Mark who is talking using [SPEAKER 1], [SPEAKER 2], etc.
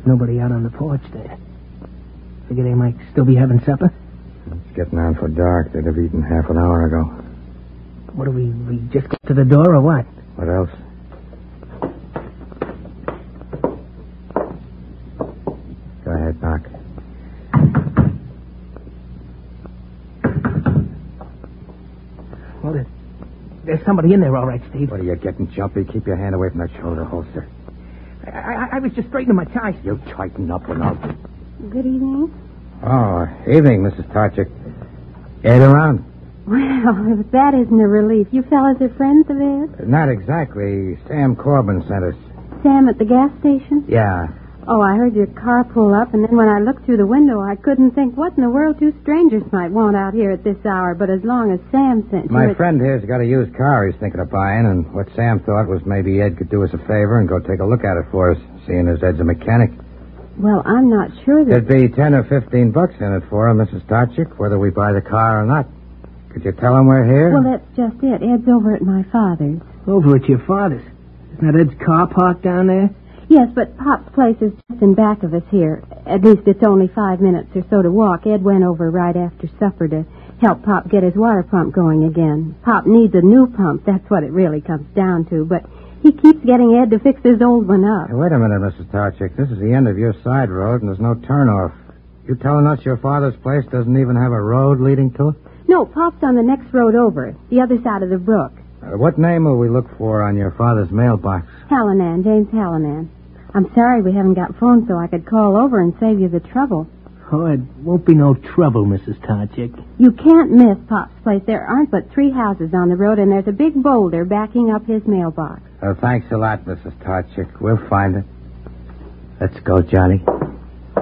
[SPEAKER 1] Nobody out on the porch there. Figure they might still be having supper.
[SPEAKER 2] It's getting on for dark. They'd have eaten half an hour ago.
[SPEAKER 1] What do we just go to the door or what?
[SPEAKER 2] What else? Go ahead, knock.
[SPEAKER 1] Well, there's somebody in there, all right, Steve.
[SPEAKER 2] What are you getting jumpy? Keep your hand away from that shoulder holster.
[SPEAKER 1] I was just straightening my tie.
[SPEAKER 2] You tighten up and I'll...
[SPEAKER 3] Good evening.
[SPEAKER 2] Oh, evening, Mrs. Tarchik. Ed around?
[SPEAKER 3] Well, if that isn't a relief. You fellas are friends of Ed?
[SPEAKER 2] Not exactly. Sam Corbin sent us.
[SPEAKER 3] Sam at the gas station?
[SPEAKER 2] Yeah.
[SPEAKER 3] Oh, I heard your car pull up, and then when I looked through the window, I couldn't think what in the world two strangers might want out here at this hour, but as long as Sam sent you...
[SPEAKER 2] My friend here's got a used car he's thinking of buying, and what Sam thought was maybe Ed could do us a favor and go take a look at it for us, seeing as Ed's a mechanic.
[SPEAKER 3] Well, I'm not sure that...
[SPEAKER 2] There'd be 10 or 15 bucks in it for him, Mrs. Tarchik, whether we buy the car or not. Could you tell him we're here?
[SPEAKER 3] Well, that's just it. Ed's over at my father's.
[SPEAKER 1] Over at your father's. Isn't that Ed's car parked down there?
[SPEAKER 3] Yes, but Pop's place is just in back of us here. At least it's only 5 minutes or so to walk. Ed went over right after supper to help Pop get his water pump going again. Pop needs a new pump. That's what it really comes down to. But he keeps getting Ed to fix his old one up.
[SPEAKER 2] Hey, wait a minute, Mrs. Tarchik. This is the end of your side road, and there's no turnoff. You telling us your father's place doesn't even have a road leading to it?
[SPEAKER 3] No, Pop's on the next road over, the other side of the brook.
[SPEAKER 2] What name will we look for on your father's mailbox?
[SPEAKER 3] Hallinan, James Hallinan. I'm sorry we haven't got phone so I could call over and save you the trouble.
[SPEAKER 1] Oh, it won't be no trouble, Mrs. Tarchik.
[SPEAKER 3] You can't miss Pop's place. There aren't but 3 houses on the road, and there's a big boulder backing up his mailbox.
[SPEAKER 2] Thanks a lot, Mrs. Tarchik. We'll find it. Let's go, Johnny.